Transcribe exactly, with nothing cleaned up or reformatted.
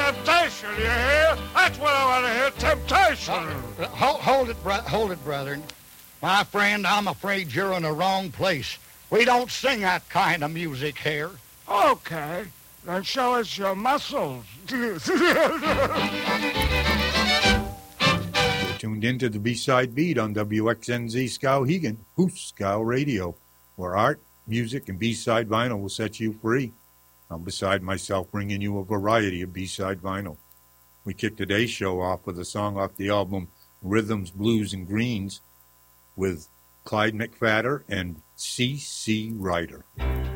temptation, you hear? That's what I want to hear, temptation. Uh, hold, hold it, bro- hold it, brethren. My friend, I'm afraid you're in the wrong place. We don't sing that kind of music here. Okay, then show us your muscles. You're tuned into the B-Side Beat on W X N Z Skowhegan, Hoos Scow Radio, where art, music, and B-Side vinyl will set you free. I'm beside myself bringing you a variety of B-Side vinyl. We kick today's show off with a song off the album Rhythms, Blues, and Greens with Clyde McPhatter and C C Ryder.